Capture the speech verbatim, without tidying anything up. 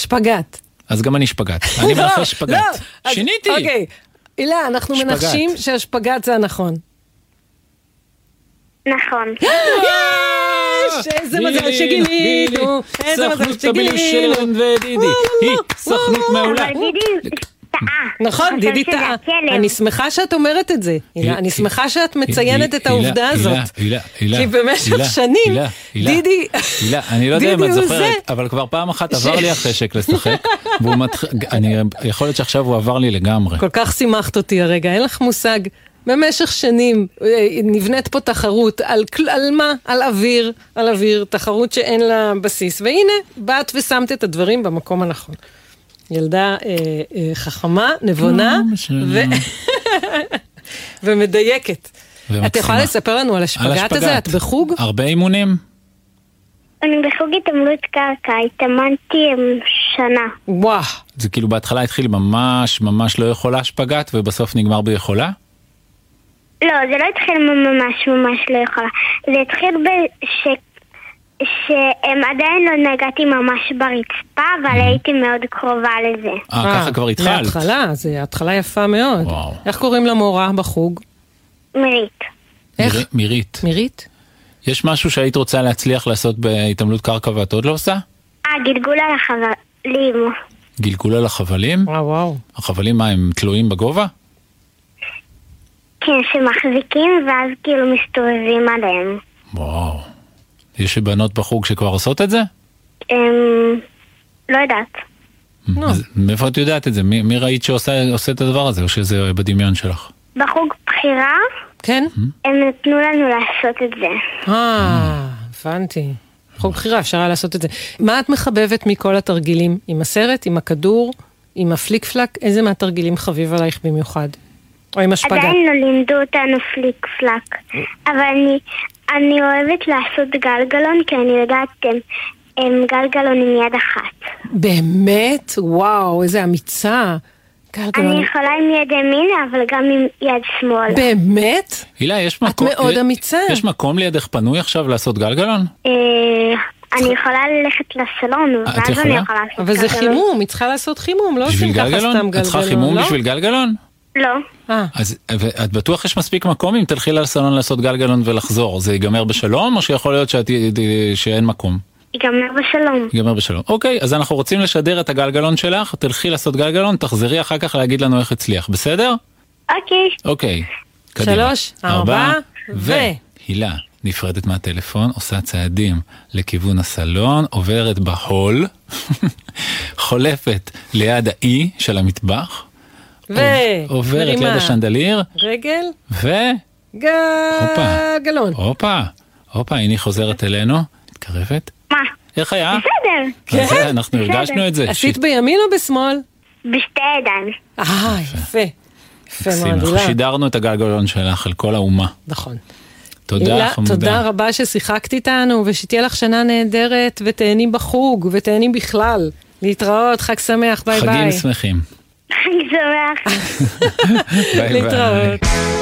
שפגט. אז גם אני שפגט. אני מנחש שפגט. שיניתי. אוקיי. הילה, אנחנו מנחשים שהשפגט זה הנכון. נכון. יש! איזה מזל שגילינו! איזה מזל שגילינו! היא סוכנות מעולה. אבל דידי טעה. נכון, דידי טעה. אני שמחה שאת אומרת את זה. אני שמחה שאת מציינת את העובדה הזאת. כי במשך שנים, דידי... אני לא יודע אם את זוכרת, אבל כבר פעם אחת עבר לי החשק לשחק, יכול להיות שעכשיו הוא עבר לי לגמרי. כל כך שימחת אותי הרגע, אין לך מושג. במשך שנים נבנית פה תחרות על, על מה? על אוויר, על אוויר, תחרות שאין לה בסיס. והנה, באת ושמת את הדברים במקום הנכון. ילדה אה, אה, חכמה, נבונה, ו... ומדייקת. ומקסימה. את יכולה לספר לנו על השפגת, על השפגת הזה? את בחוג? הרבה אימונים? אני בחוג התעמלות קרקע, התאמנתי שנה. וואו. זה כאילו בהתחלה התחיל ממש ממש לא יכולה שפגת, ובסוף נגמר ביכולה? לא, זה לא התחיל ממש ממש לא יכולה. זה התחיל בש... שהם עדיין לא נגעתי ממש ברצפה, אבל הייתי מאוד קרובה לזה. אה, ככה כבר התחלת. מההתחלה, זה התחלה יפה מאוד. איך קוראים למורה בחוג? מירית. איך? מירית. מירית? יש משהו שהיית רוצה להצליח לעשות בהתעמלות קרקע ואת עוד לא עושה? אה, גלגול על החבלים. גלגול על החבלים? וואו וואו. החבלים מה, הם תלויים בגובה? כן, שמחזיקים ואז כאילו מסתובבים עליהם. וואו. יש בנות בחוג שכבר עושות את זה? לא יודעת. מאיפה את יודעת את זה? מי ראית שעושה את הדבר הזה, או שזה בדמיון שלך? בחוג בחירה, כן? הם נתנו לנו לעשות את זה. אה, הבנתי. חוג בחירה, אפשר לעשות את זה. מה את מחבבת מכל התרגילים? עם הסרט, עם הכדור, עם הפליק פלק? איזה מהתרגילים חביב עלייך במיוחד? או עם השפגה? עדיין לא לימדו אותנו פליק פלק. אבל אני... אני אוהבת לעשות גלגלון, כי אני יודעת הם גלגלון עם יד אחת. באמת? וואו, איזה אמיצה. גלגלון. אני יכולה עם יד ימין, אבל גם עם יד שמאל. באמת? הילה, יש מקום... את מאוד אמיצה. יש מקום לידך פנוי עכשיו לעשות גלגלון? אני יכולה ללכת לסלון, ואז אני יכולה לעשות גלגלון. אבל זה חימום, היא צריכה לעשות חימום, לא עושים ככה סתם גלגלון. את צריכה חימום בשביל גלגלון? לא. אז את בטוח יש מספיק מקום אם תלכי לסלון לעשות גלגלון ולחזור? זה ייגמר בשלום או שיכול להיות שאין מקום? ייגמר בשלום. ייגמר בשלום. אוקיי, אז אנחנו רוצים לשדר את הגלגלון שלך, תלכי לעשות גלגלון, תחזרי אחר כך להגיד לנו איך הצליח, בסדר? אוקיי. אוקיי. שלוש, ארבע, ו... הילה נפרדת מהטלפון, עושה צעדים לכיוון הסלון, עוברת בהול, חולפת ליד האי של המטבח, עוברת ליד השנדליר, רגל, ו... גלגלון. הופה, הופה, הנה חוזרת אלינו, התקרבת. מה? איך היה? בסדר. כן, אנחנו הרגשנו את זה. עשית בימין או בשמאל? בשתי ידיים. אה, יפה. יפה מאוד. אנחנו שידרנו את הגלגלון שלך על כל האומה. נכון. תודה, חמודה. תודה רבה ששיחקת איתנו, ושתהיה לך שנה נהדרת, ותהני בחוג, ותהני בכלל. להתראות, חג שמח, ביי ביי. חגים שמחים. חג שמח. ביי ביי. להתראות.